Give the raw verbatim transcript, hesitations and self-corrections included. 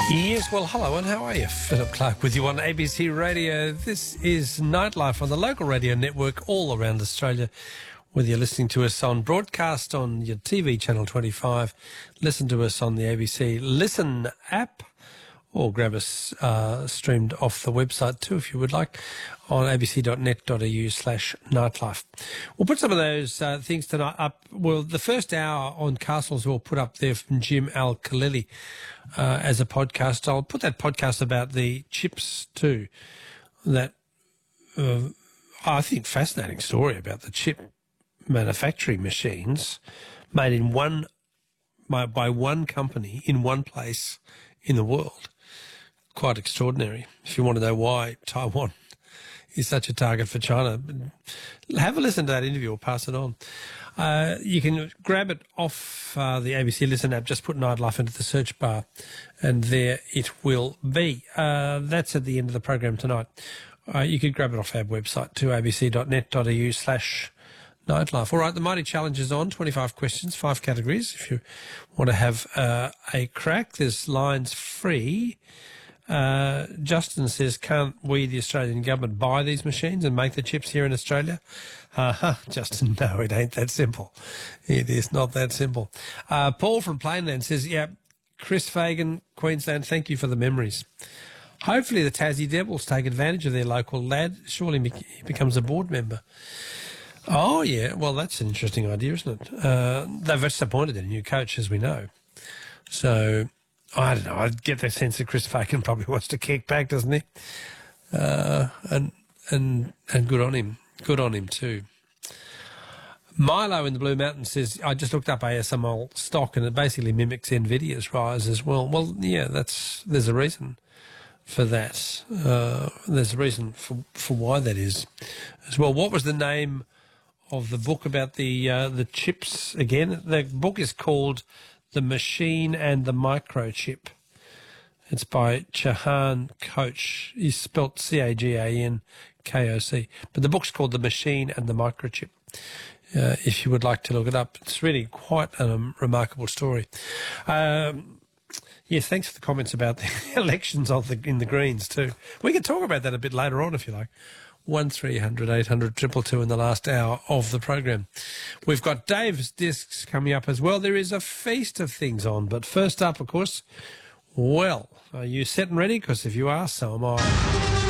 Yes, well, hello and how are you? Philip Clark with you on A B C Radio. This is Nightlife on the local radio network all around Australia. Whether you're listening to us on broadcast on your T V channel twenty-five, listen to us on the A B C Listen app, or grab us uh, streamed off the website too if you would like, on abc.net.au slash nightlife. We'll put some of those uh, things tonight up. Well, the first hour on Castles we'll put up there from Jim Al-Khalili uh, as a podcast. I'll put that podcast about the chips too. That, uh, I think, fascinating story about the chip manufacturing machines made in one by, by one company in one place in the world. Quite extraordinary. If you want to know why Taiwan is such a target for China, have a listen to that interview or pass it on. Uh, you can grab it off uh, the A B C Listen app. Just put Nightlife into the search bar and there it will be. Uh, that's at the end of the program tonight. Uh, you could grab it off our website too, abc.net.au slash nightlife. All right, the Mighty Challenge is on. twenty-five questions, five categories. If you want to have uh, a crack, there's lines free. Uh, Justin says, can't we, the Australian government, buy these machines and make the chips here in Australia? Uh-huh, Justin, no, it ain't that simple. It is not that simple. Uh, Paul from Plainland says, yeah, Chris Fagan, Queensland, thank you for the memories. Hopefully the Tassie Devils take advantage of their local lad. Surely he becomes a board member. Oh, yeah, well, that's an interesting idea, isn't it? Uh, they've just appointed a new coach, as we know. So I don't know. I get the sense that Chris Fagan probably wants to kick back, doesn't he? Uh, and and and good on him. Good on him too. Milo in the Blue Mountains says, I just looked up A S M L stock and it basically mimics NVIDIA's rise as well. Well, yeah, that's there's a reason for that. Uh, there's a reason for for why that is as well. What was the name of the book about the uh, the chips again? The book is called The Machine and the Microchip. It's by Chahan Koch. He's spelt C A G A N K O C. But the book's called The Machine and the Microchip. Uh, if you would like to look it up. It's really quite a um, remarkable story. Um, yes, thanks for the comments about the elections of the, in the Greens too. We can talk about that a bit later on if you like. one three hundred eight hundred two two two in the last hour of the program. We've got Dave's Discs coming up as well. There is a feast of things on, but first up, of course, well, are you set and ready? Because if you are, so am I.